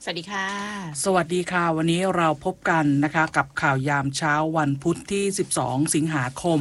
สวัสดีค่ะสวัสดีค่ะวันนี้เราพบกันนะคะกับข่าวยามเช้าวันพุธที่12สิงหาคม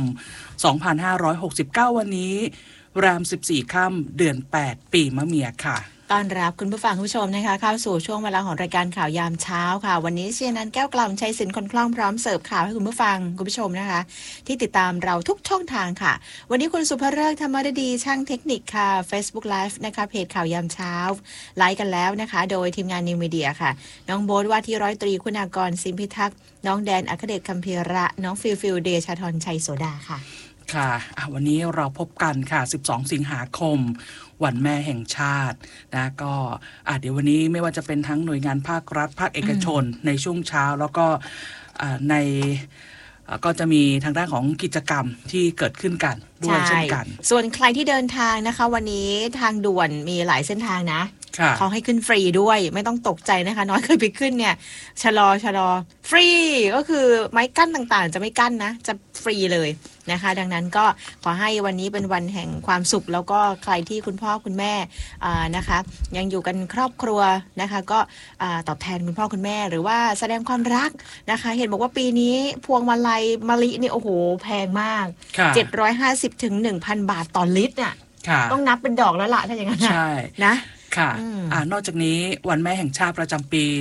2569วันนี้แรม14ค่ำเดือน8ปีมะเมียค่ะต้อนรับคุณผู้ฟังคุณผู้ชมนะคะเข้าสู่ช่วงเวลาของรายการข่าวยามเช้าค่ะวันนี้เชียร์นันแก้วกล่ำชัยศิลป์คนคล่องพร้อมเสิร์ฟข่าวให้คุณผู้ฟังคุณผู้ชมนะคะที่ติดตามเราทุกช่องทางค่ะวันนี้คุณสุภเริกธรรมฤดีช่างเทคนิคค่ะ Facebook Live นะคะเพจข่าวยามเช้าไลค์กันแล้วนะคะโดยทีมงานนิวมีเดียค่ะน้องโบ๊ทว่าที่ร้อยตรีคุณากรสิมพิทักษ์น้องแดนอัครเดชคัมภีระน้องฟิลเดชธรชัยโสดาค่ะค่ะวันนี้เราพบกันค่ะ12สิงหาคมวันแม่แห่งชาตินะก็เดี๋ยววันนี้ไม่ว่าจะเป็นทั้งหน่วยงานภาครัฐภาคเอกชนในช่วงเช้าแล้วก็ในก็จะมีทางด้านของกิจกรรมที่เกิดขึ้นกันด้วยเช่นกันส่วนใครที่เดินทางนะคะวันนี้ทางด่วนมีหลายเส้นทางนะเขาให้ขึ้นฟรีด้วยไม่ต้องตกใจนะคะน้อยเคยไปขึ้นเนี่ยชะลอฟรีก็คือไม้กั้นต่างๆจะไม่กั้นนะจะฟรีเลยนะคะดังนั้นก็ขอให้วันนี้เป็นวันแห่งความสุขแล้วก็ใครที่คุณพ่อคุณแม่นะคะยังอยู่กันครอบครัวนะคะก็ตอบแทนคุณพ่อคุณแม่หรือว่าแสดงความรักนะคะเห็นบอกว่าปีนี้พวงมาลัยมะลินี่โอ้โหแพงมาก750 ถึง 1,000 บาทต่อลิตรน่ะต้องนับเป็นดอกแล้วล่ะถ้าอย่างนั้นนะค่ะนอกจากนี้วันแม่แห่งชาติประจำปี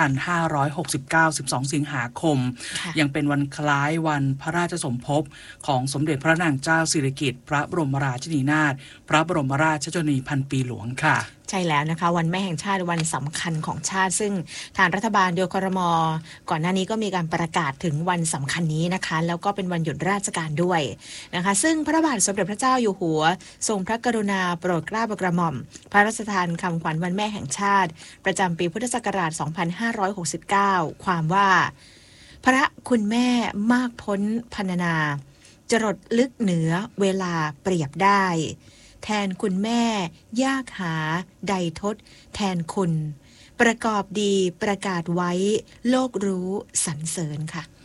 2569 12สิงหาคมยังเป็นวันคล้ายวันพระราชสมภพของสมเด็จพระนางเจ้าสิริกิติ์พระบรมราชินีนาถพระบรมราชชนนีพันปีหลวงค่ะใช่แล้วนะคะวันแม่แห่งชาติวันสำคัญของชาติซึ่งทางรัฐบาลโดยครม.ก่อนหน้านี้ก็มีการประกาศถึงวันสำคัญนี้นะคะแล้วก็เป็นวันหยุดราชการด้วยนะคะซึ่งพระบาทสมเด็จพระเจ้าอยู่หัวทรงพระกรุณาโปรดเกล้าโปรดกระหม่อมพระราชทานคำขวัญวันแม่แห่งชาติประจำปีพุทธศักราช2569ความว่าพระคุณแม่มากพ้นพรรณนาจรดลึกเหนือเวลาเปรียบได้แทนคุณแม่ยากหาใดทดแทนคุณประกอบดีประกาศไว้โลกรู้สรรเสริญค่ะ